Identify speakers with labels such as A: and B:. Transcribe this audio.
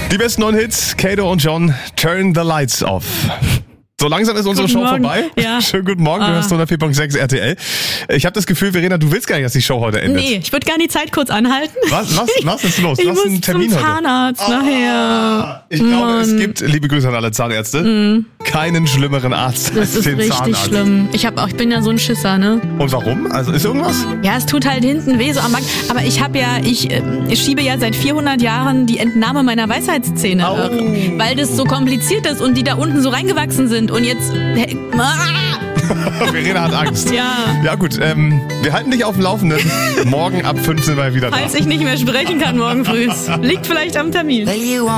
A: Die besten neuen Hits, Kato und John, Turn the Lights Off. So langsam ist unsere Show vorbei.
B: Ja.
A: Schönen guten Morgen, du hörst 104.6 RTL. Ich habe das Gefühl, Verena, du willst gar nicht, dass die Show heute endet.
B: Nee, ich würde gerne die Zeit kurz anhalten.
A: Was ist los?
B: Ich
A: Du hast
B: muss
A: einen Termin
B: zum
A: heute.
B: Zahnarzt nachher.
A: Ich glaube, es gibt, liebe Grüße an alle Zahnärzte, keinen schlimmeren Arzt
B: Das
A: als
B: ist
A: den
B: richtig
A: Zahnarzt.
B: schlimm. Ich bin ja so ein Schisser, ne?
A: Und warum? Also ist irgendwas?
B: Ja, es tut halt hinten weh, so am Magen. Aber ich schiebe ja seit 400 Jahren die Entnahme meiner Weisheitszähne, weil das so kompliziert ist und die da unten so reingewachsen sind. Und jetzt...
A: Verena hat Angst.
B: Ja.
A: Ja gut, wir halten dich auf dem Laufenden. Morgen ab 15 Uhr wieder da.
B: Falls ich nicht mehr sprechen kann morgen früh. Liegt vielleicht am Termin.